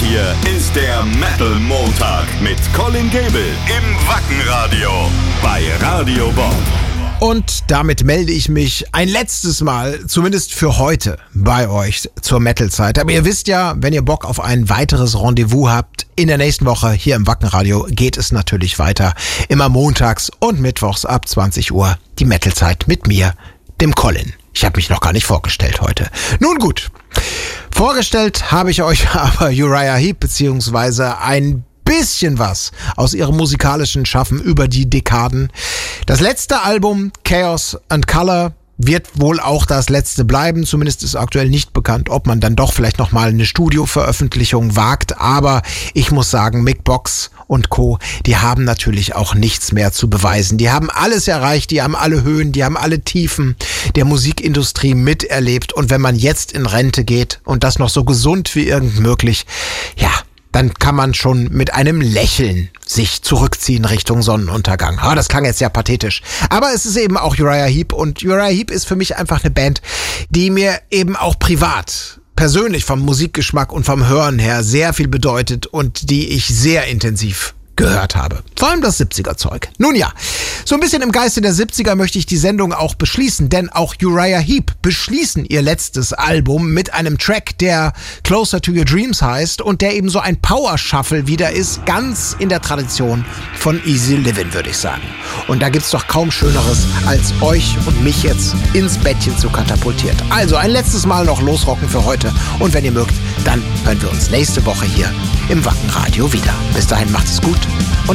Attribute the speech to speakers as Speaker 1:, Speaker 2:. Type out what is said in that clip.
Speaker 1: hier ist der Metal Montag mit Colin Gable im Wackenradio bei Radio Bob.
Speaker 2: Und damit melde ich mich ein letztes Mal, zumindest für heute, bei euch zur Metal-Zeit. Aber ihr wisst ja, wenn ihr Bock auf ein weiteres Rendezvous habt, in der nächsten Woche hier im Wackenradio geht es natürlich weiter. Immer montags und mittwochs ab 20 Uhr die Metal-Zeit mit mir, dem Colin. Ich habe mich noch gar nicht vorgestellt heute. Nun gut, vorgestellt habe ich euch aber Uriah Heep beziehungsweise ein bisschen was aus ihrem musikalischen Schaffen über die Dekaden. Das letzte Album, Chaos and Color, wird wohl auch das letzte bleiben. Zumindest ist aktuell nicht bekannt, ob man dann doch vielleicht nochmal eine Studioveröffentlichung wagt. Aber ich muss sagen, Mick Box und Co., die haben natürlich auch nichts mehr zu beweisen. Die haben alles erreicht, die haben alle Höhen, die haben alle Tiefen der Musikindustrie miterlebt. Und wenn man jetzt in Rente geht und das noch so gesund wie irgend möglich, ja, dann kann man schon mit einem Lächeln sich zurückziehen Richtung Sonnenuntergang. Das klang jetzt ja pathetisch. Aber es ist eben auch Uriah Heep und Uriah Heep ist für mich einfach eine Band, die mir eben auch privat, persönlich vom Musikgeschmack und vom Hören her sehr viel bedeutet und die ich sehr intensiv gehört habe. Vor allem das 70er-Zeug. Nun ja, so ein bisschen im Geiste der 70er möchte ich die Sendung auch beschließen, denn auch Uriah Heep beschließen ihr letztes Album mit einem Track, der Closer to Your Dreams heißt und der eben so ein Power-Shuffle wieder ist, ganz in der Tradition von Easy Livin', würde ich sagen. Und da gibt's doch kaum Schöneres, als euch und mich jetzt ins Bettchen zu katapultieren. Also ein letztes Mal noch losrocken für heute und wenn ihr mögt, dann hören wir uns nächste Woche hier im Wackenradio wieder. Bis dahin macht es gut.